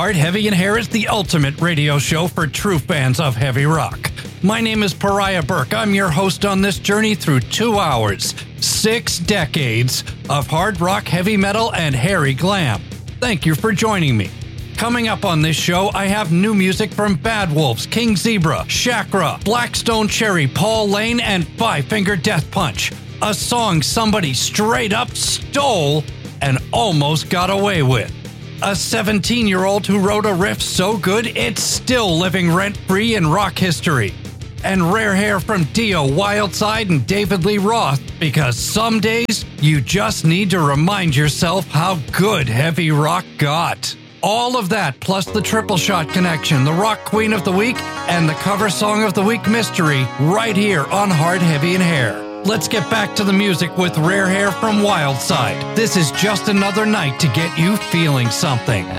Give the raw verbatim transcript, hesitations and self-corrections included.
Hard, Heavy, and Hair is the ultimate radio show for true fans of heavy rock. My name is Pariah Burke. I'm your host on this journey through two hours, six decades of hard rock, heavy metal, and hairy glam. Thank you for joining me. Coming up on this show, I have new music from Bad Wolves, King Zebra, Chakra, Blackstone Cherry, Paul Lane, and Five Finger Death Punch. A song somebody straight up stole and almost got away with. A seventeen-year-old who wrote a riff so good it's still living rent-free in rock history. And rare hair from Dio, Wildside, and David Lee Roth, because some days you just need to remind yourself how good heavy rock got. All of that, plus the Triple Shot Connection, the Rock Queen of the Week, and the Cover Song of the Week mystery, right here on Hard, Heavy, and Hair. Let's get back to the music with Rare Hair from Wildside. This is just another night to get you feeling something.